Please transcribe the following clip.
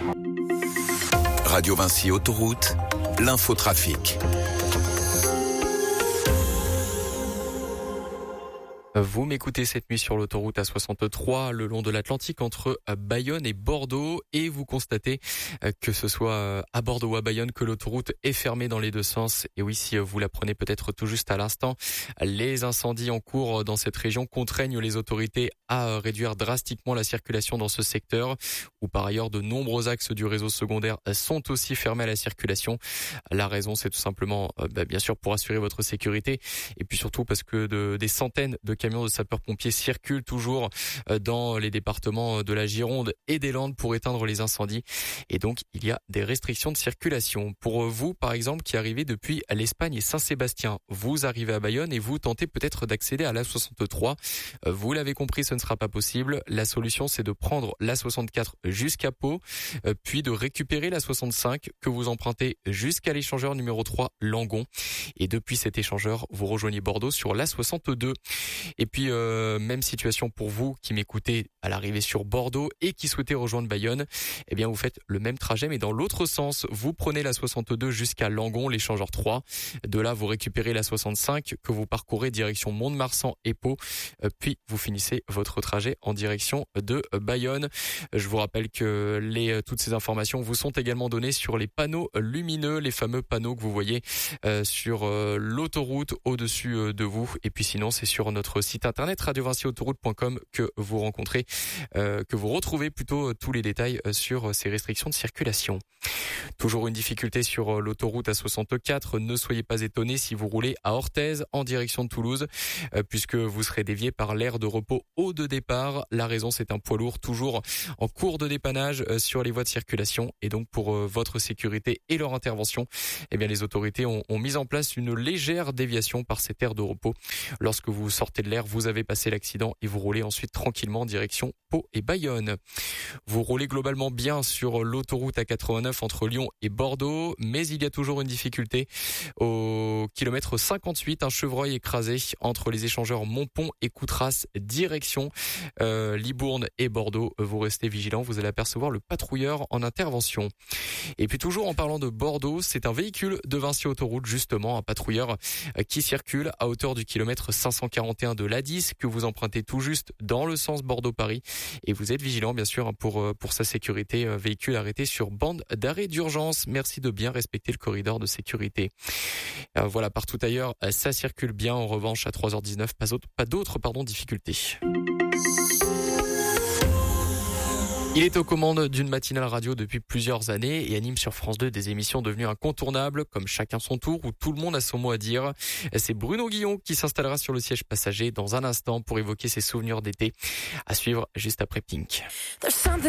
Radio Vinci Autoroute, l'infotrafic. Vous m'écoutez cette nuit sur l'autoroute A63 le long de l'Atlantique entre Bayonne et Bordeaux et vous constatez que ce soit à Bordeaux ou à Bayonne que l'autoroute est fermée dans les deux sens. Et oui, si vous l'apprenez peut-être tout juste à l'instant, les incendies en cours dans cette région contraignent les autorités à réduire drastiquement la circulation dans ce secteur où par ailleurs de nombreux axes du réseau secondaire sont aussi fermés à la circulation. La raison, c'est tout simplement bien sûr pour assurer votre sécurité et puis surtout parce que des centaines de camions de sapeurs-pompiers circulent toujours dans les départements de la Gironde et des Landes pour éteindre les incendies. Et donc, il y a des restrictions de circulation. Pour vous, par exemple, qui arrivez depuis l'Espagne et Saint-Sébastien, vous arrivez à Bayonne et vous tentez peut-être d'accéder à l'A63. Vous l'avez compris, ce ne sera pas possible. La solution, c'est de prendre l'A64 jusqu'à Pau, puis de récupérer l'A65 que vous empruntez jusqu'à l'échangeur numéro 3 Langon. Et depuis cet échangeur, vous rejoignez Bordeaux sur l'A62. Et puis, même situation pour vous qui m'écoutez à l'arrivée sur Bordeaux et qui souhaitez rejoindre Bayonne. Eh bien, vous faites le même trajet, mais dans l'autre sens. Vous prenez la 62 jusqu'à Langon, l'échangeur 3. De là, vous récupérez la 65 que vous parcourez direction Mont-de-Marsan et Pau. Puis, vous finissez votre trajet en direction de Bayonne. Je vous rappelle que toutes ces informations vous sont également données sur les panneaux lumineux, les fameux panneaux que vous voyez sur l'autoroute au-dessus de vous. Et puis sinon, c'est sur notre site internet radiovinciautoroute.com que vous retrouvez plutôt tous les détails sur ces restrictions de circulation. Toujours une difficulté sur l'autoroute A64. Ne soyez pas étonnés si vous roulez à Orthez en direction de Toulouse, puisque vous serez dévié par l'aire de repos haut de départ. La raison, c'est un poids lourd toujours en cours de dépannage sur les voies de circulation. Et donc, pour votre sécurité et leur intervention, eh bien, les autorités ont mis en place une légère déviation par cette aire de repos. Lorsque vous sortez de l'air, vous avez passé l'accident et vous roulez ensuite tranquillement en direction Pau et Bayonne. Vous roulez globalement bien sur l'autoroute A89 entre Lyon et Bordeaux, mais il y a toujours une difficulté au kilomètre 58, un chevreuil écrasé entre les échangeurs Montpont et Coutras, direction Libourne et Bordeaux. Vous restez vigilants, vous allez apercevoir le patrouilleur en intervention. Et puis toujours en parlant de Bordeaux, c'est un véhicule de Vinci Autoroute, justement, un patrouilleur qui circule à hauteur du kilomètre 541 de l'A10 que vous empruntez tout juste dans le sens Bordeaux-Paris. Et vous êtes vigilant, bien sûr, pour sa sécurité. Véhicule arrêté sur bande d'arrêt d'urgence. Merci de bien respecter le corridor de sécurité. Voilà, partout ailleurs, ça circule bien. En revanche, à 3h19, pas d'autres difficultés. Il est aux commandes d'une matinale radio depuis plusieurs années et anime sur France 2 des émissions devenues incontournables, comme Chacun son tour, où tout le monde a son mot à dire. C'est Bruno Guillon qui s'installera sur le siège passager dans un instant pour évoquer ses souvenirs d'été. À suivre juste après Pink.